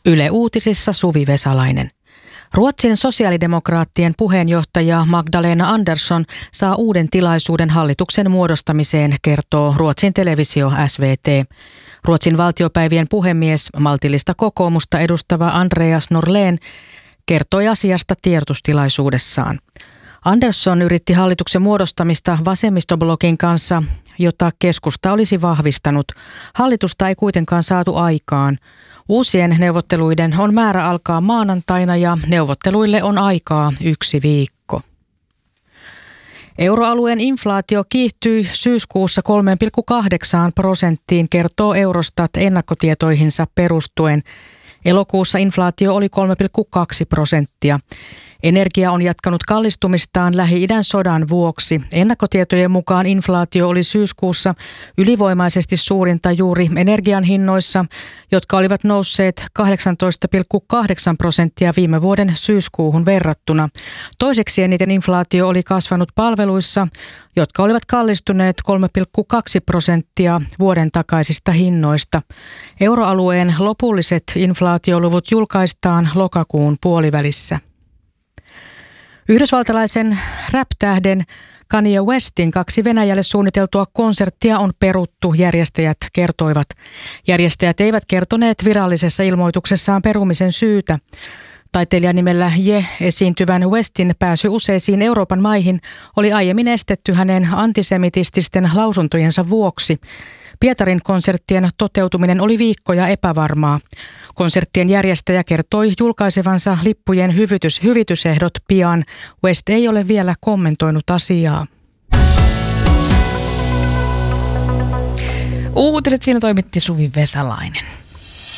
Yle Uutisissa Suvi Vesalainen. Ruotsin sosiaalidemokraattien puheenjohtaja Magdalena Andersson saa uuden tilaisuuden hallituksen muodostamiseen, kertoo Ruotsin televisio SVT. Ruotsin valtiopäivien puhemies, maltillista kokoomusta edustava Andreas Norlén, kertoi asiasta tiedotustilaisuudessaan. Andersson yritti hallituksen muodostamista vasemmistoblokin kanssa, jota keskusta olisi vahvistanut. Hallitusta ei kuitenkaan saatu aikaan. Uusien neuvotteluiden on määrä alkaa maanantaina ja neuvotteluille on aikaa 1 viikko. Euroalueen inflaatio kiihtyi syyskuussa 3,8%, kertoo Eurostat ennakkotietoihinsa perustuen. Elokuussa inflaatio oli 3,2%. Energia on jatkanut kallistumistaan Lähi-idän sodan vuoksi. Ennakkotietojen mukaan inflaatio oli syyskuussa ylivoimaisesti suurinta juuri energian hinnoissa, jotka olivat nousseet 18,8% viime vuoden syyskuuhun verrattuna. Toiseksi eniten inflaatio oli kasvanut palveluissa, jotka olivat kallistuneet 3,2% vuoden takaisista hinnoista. Euroalueen lopulliset inflaatioluvut julkaistaan lokakuun puolivälissä. Yhdysvaltalaisen rap-tähden Kanye Westin 2 Venäjälle suunniteltua konserttia on peruttu, järjestäjät kertoivat. Järjestäjät eivät kertoneet virallisessa ilmoituksessaan perumisen syytä. Taiteilijan nimellä Je esiintyvän Westin pääsy useisiin Euroopan maihin oli aiemmin estetty hänen antisemitististen lausuntojensa vuoksi. Pietarin konserttien toteutuminen oli viikkoja epävarmaa. Konserttien järjestäjä kertoi julkaisevansa lippujen hyvitysehdot pian. West ei ole vielä kommentoinut asiaa. Uutiset siinä toimitti Suvi Vesalainen.